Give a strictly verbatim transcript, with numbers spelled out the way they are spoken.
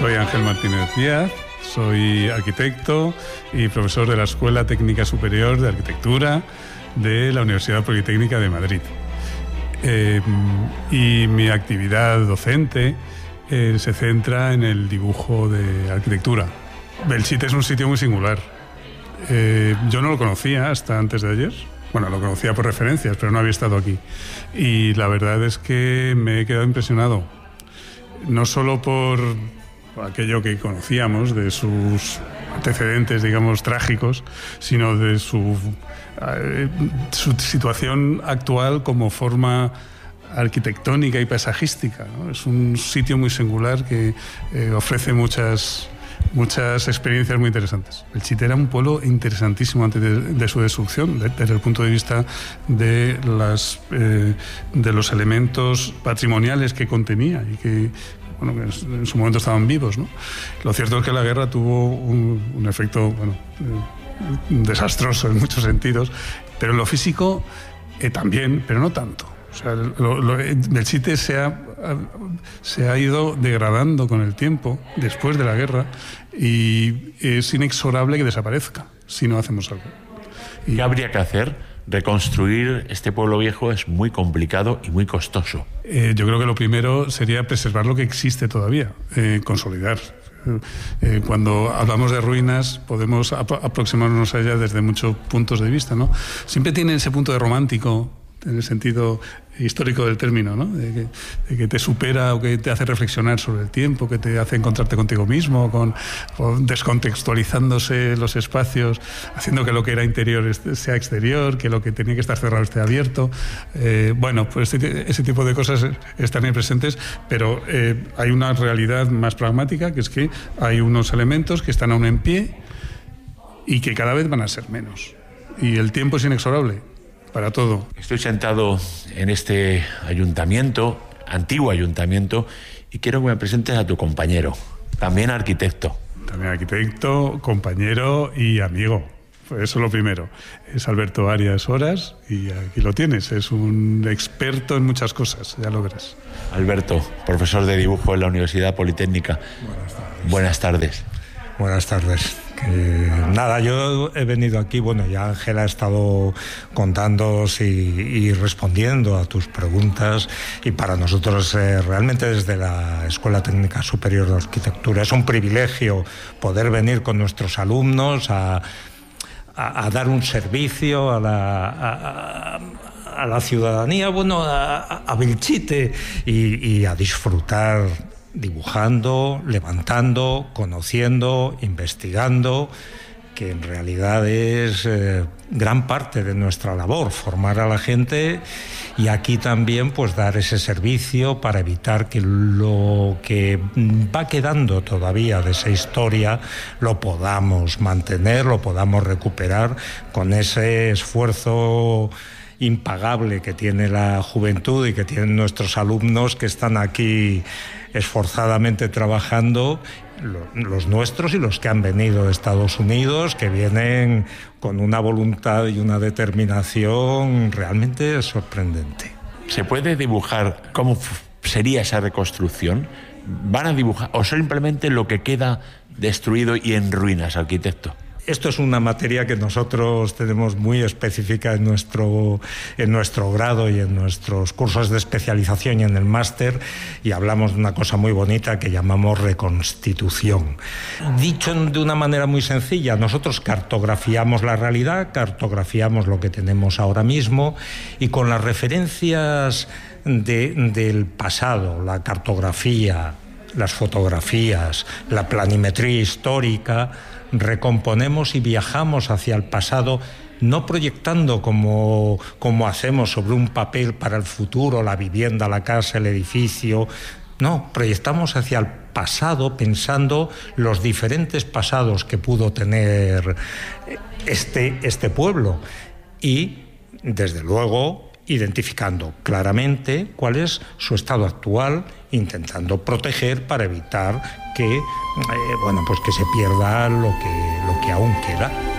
soy Ángel Martínez Díaz, soy arquitecto y profesor de la Escuela Técnica Superior de Arquitectura de la Universidad Politécnica de Madrid. Eh, y mi actividad docente eh, se centra en el dibujo de arquitectura. Belchite es un sitio muy singular. Eh, yo no lo conocía hasta antes de ayer. Bueno, lo conocía por referencias, pero no había estado aquí. Y la verdad es que me he quedado impresionado. No solo por aquello que conocíamos de sus antecedentes, digamos, trágicos, sino de su, eh, su situación actual como forma arquitectónica y paisajística, ¿no? Es un sitio muy singular que eh, ofrece muchas, muchas experiencias muy interesantes. Belchite era un pueblo interesantísimo antes de, de su destrucción, de, desde el punto de vista de, las, eh, de los elementos patrimoniales que contenía y que, bueno, que en su momento estaban vivos, ¿no? Lo cierto es que la guerra tuvo un, un efecto, bueno, eh, desastroso en muchos sentidos, pero en lo físico eh, también, pero no tanto. O sea, lo, lo, Belchite se ha, se ha ido degradando con el tiempo, después de la guerra, y es inexorable que desaparezca si no hacemos algo. Y ¿qué habría que hacer? Reconstruir este pueblo viejo es muy complicado y muy costoso. Eh, yo creo que lo primero sería preservar lo que existe todavía, eh, consolidar. Eh, cuando hablamos de ruinas podemos ap- aproximarnos a ellas desde muchos puntos de vista, ¿no? Siempre tiene ese punto de romántico, en el sentido histórico del término, ¿no? De que, de que te supera o que te hace reflexionar sobre el tiempo, que te hace encontrarte contigo mismo, con, con descontextualizándose los espacios, haciendo que lo que era interior sea exterior, que lo que tenía que estar cerrado esté abierto. Eh, bueno, pues ese, ese tipo de cosas están ahí presentes, pero eh, hay una realidad más pragmática, que es que hay unos elementos que están aún en pie y que cada vez van a ser menos. Y el tiempo es inexorable para todo. Estoy sentado en este ayuntamiento, antiguo ayuntamiento, y quiero que me presentes a tu compañero, también arquitecto. También arquitecto, compañero y amigo. Pues eso es lo primero. Es Alberto Arias Horas y aquí lo tienes. Es un experto en muchas cosas, ya lo verás. Alberto, profesor de dibujo en la Universidad Politécnica. Buenas tardes. Buenas tardes. Buenas tardes. Eh, nada, yo he venido aquí, bueno, ya Ángela ha estado contándoos y, y respondiendo a tus preguntas, y para nosotros eh, realmente desde la Escuela Técnica Superior de Arquitectura es un privilegio poder venir con nuestros alumnos a, a, a dar un servicio a la... A, a, a la ciudadanía, bueno, a, a Belchite y, y a disfrutar dibujando, levantando, conociendo, investigando, que en realidad es eh, gran parte de nuestra labor, formar a la gente, y aquí también pues dar ese servicio para evitar que lo que va quedando todavía de esa historia lo podamos mantener, lo podamos recuperar con ese esfuerzo impagable que tiene la juventud y que tienen nuestros alumnos que están aquí esforzadamente trabajando, los nuestros y los que han venido de Estados Unidos, que vienen con una voluntad y una determinación realmente sorprendente. ¿Se puede dibujar cómo sería esa reconstrucción? ¿Van a dibujar o simplemente lo que queda destruido y en ruinas, arquitecto? Esto es una materia que nosotros tenemos muy específica en nuestro, en nuestro grado y en nuestros cursos de especialización y en el máster, y hablamos de una cosa muy bonita que llamamos reconstitución. Dicho de una manera muy sencilla, nosotros cartografiamos la realidad, cartografiamos lo que tenemos ahora mismo, y con las referencias de, del pasado, la cartografía, las fotografías, la planimetría histórica, recomponemos y viajamos hacia el pasado, no proyectando como, como hacemos sobre un papel para el futuro, la vivienda, la casa, el edificio. No, proyectamos hacia el pasado pensando los diferentes pasados que pudo tener este, este pueblo, y, desde luego, identificando claramente cuál es su estado actual, intentando proteger para evitar que, eh, bueno, pues que se pierda lo que, lo que aún queda.